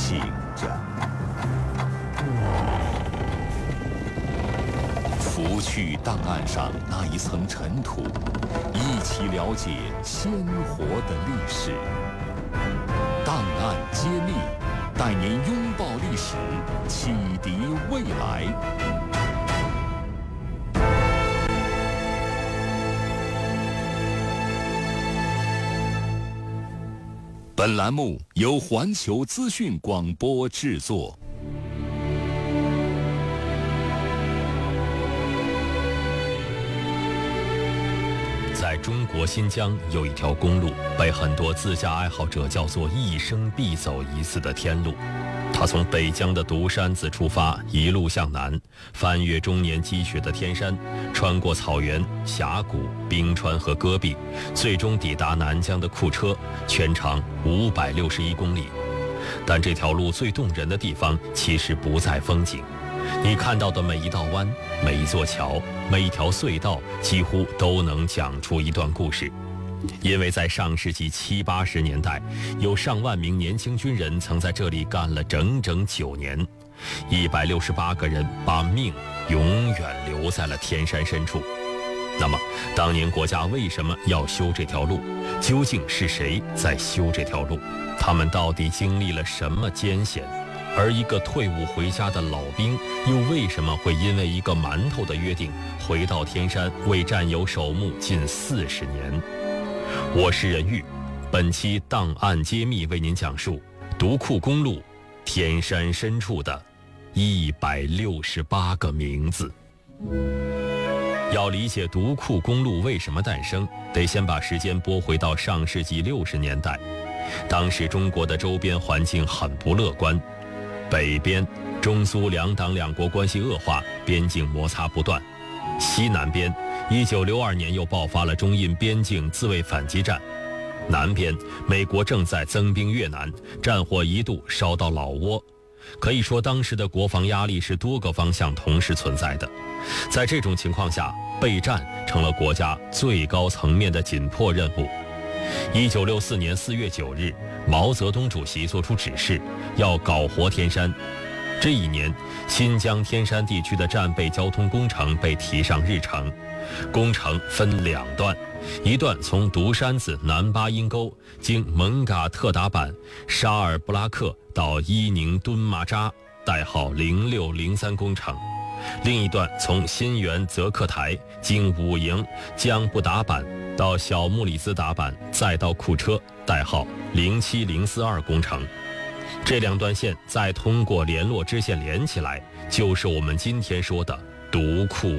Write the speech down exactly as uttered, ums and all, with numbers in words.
醒着，拂去档案上那一层尘土，一起了解鲜活的历史。档案揭秘，带您拥抱历史，启迪未来。本栏目由环球资讯广播制作。在中国新疆有一条公路，被很多自驾爱好者叫做一生必走一次的天路。它从北疆的独山子出发，一路向南，翻越终年积雪的天山，穿过草原、峡谷、冰川和戈壁，最终抵达南疆的库车，全长五百六十一公里。但这条路最动人的地方其实不在风景，你看到的每一道弯、每一座桥、每一条隧道，几乎都能讲出一段故事。因为在上世纪七八十年代，有上万名年轻军人曾在这里干了整整九年，一百六十八个人把命永远留在了天山深处。那么，当年国家为什么要修这条路？究竟是谁在修这条路？他们到底经历了什么艰险？而一个退伍回家的老兵，又为什么会因为一个馒头的约定，回到天山为战友守墓近四十年？我是任玉，本期档案揭秘为您讲述独库公路天山深处的一百六十八个名字。要理解独库公路为什么诞生，得先把时间拨回到上世纪六十年代。当时中国的周边环境很不乐观，北边中苏两党两国关系恶化，边境摩擦不断；西南边一九六二年又爆发了中印边境自卫反击战，南边美国正在增兵越南，战火一度烧到老挝。可以说当时的国防压力是多个方向同时存在的。在这种情况下，备战成了国家最高层面的紧迫任务。一九六四年四月九日，毛泽东主席作出指示，要搞活天山。这一年，新疆天山地区的战备交通工程被提上日程。工程分两段，一段从独山子南巴音沟经蒙嘎特达板、沙尔布拉克到伊宁敦马扎，代号零六零三工程；另一段从新源泽克台经五营江布达板到小木里兹达板，再到库车，代号零七零四二工程。这两段线再通过联络支线连起来，就是我们今天说的独库